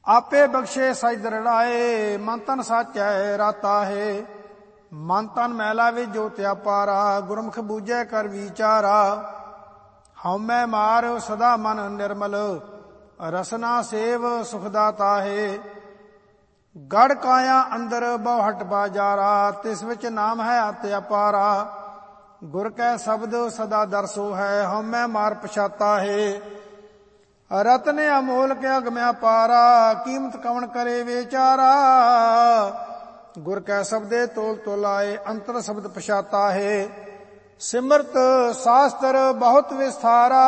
ਆਪੇ ਬਖਸ਼ੇ ਸਚ ਦਰੜਾਏ, ਮਨ ਤਨ ਸਾਚੈ ਰਾਤਾ ਹੈ। ਮਨ ਤਨ ਮੈਲਾ ਵਿੱਚ ਜੋਤਿਆ ਪਾਰਾ, ਗੁਰਮੁਖ ਬੂਝੈ ਕਰ ਵਿਚਾਰਾ। ਹਉਮੈ ਮਾਰ ਸਦਾ ਮਨ ਨਿਰਮਲ, ਰਸਨਾ ਸੇਵ ਸੁਖ ਦਾਤਾ ਹੈ। ਗੜ ਕਾਇਆ ਅੰਦਰ ਬਹੁ ਹਟ ਬਾਜਾਰਾ, ਤਿਸ ਵਿੱਚ ਨਾਮ ਹੈ ਅਤਿ ਅਪਾਰਾ। ਗੁਰ ਕੈ ਸ਼ਬਦ ਸਦਾ ਦਰਸੋ ਹੈ, ਹਉਮੈ ਮਾਰ ਪਛਾਤਾ ਹੈ। ਰਤਨ ਅਮੋਲਕ ਅਗਮਿ ਅਪਾਰਾ, ਕੀਮਤ ਕਵਣ ਕਰੇ ਵਿਚਾਰਾ। ਗੁਰ ਕੈ ਸ਼ਬਦੇ ਤੋਲ ਤੋਲਾਏ, ਅੰਤਰ ਸ਼ਬਦ ਪਛਾਤਾ ਹੈ। ਸਿਮਰਤ ਸ਼ਾਸਤਰ ਬਹੁਤ ਵਿਸਥਾਰਾ,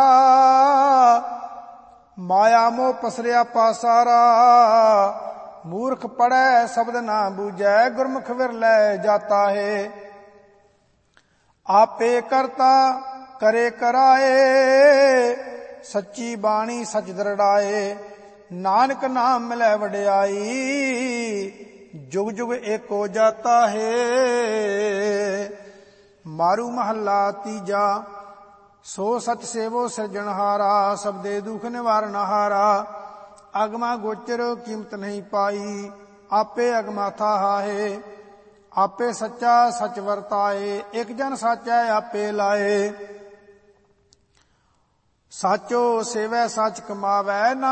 ਮਾਇਆ ਮੋਹ ਪਸਰਿਆ ਪਾਸਾਰਾ। ਮੂਰਖ ਪੜੈ ਸ਼ਬਦ ਨਾ ਬੂਝੈ, ਗੁਰਮੁਖ ਵਿਰਲੇ ਜਾਤਾ ਹੈ। ਆਪੇ ਕਰਤਾ ਕਰੇ ਕਰਾਏ, ਸੱਚੀ ਬਾਣੀ ਸਚ ਦਰੜਾਏ। ਨਾਨਕ ਨਾਮ ਮਿਲੈ ਵਡਿਆਈ, ਜੁਗ ਜੁਗ ਏਕੋ ਜਾਤਾ ਹੈ। ਮਾਰੂ ਮਹੱਲਾ ਤੀਜਾ। ਸੋ ਸਚ ਸੇਵੋ ਸਿਰਜਣਹਾਰਾ, ਸਬਦੇ ਦੁਖ ਨਿਵਾਰਨ ਹਾਰਾ। ਅਗਮਾ ਗੋਚਰ ਕੀਮਤ ਨਹੀਂ ਪਾਈ, ਆਪੇ ਅਗਮਾਥਾ ਹੈ। ਆਪੇ ਸੱਚਾ ਸਚ ਵਰਤਾਏ, ਇਕ ਜਨ ਸਾਚੈ ਆਪੇ ਲਾਏ। ਸਾਚੋ ਸੇਵੈ ਸਚ ਕਮਾਵੈ, ਨਾ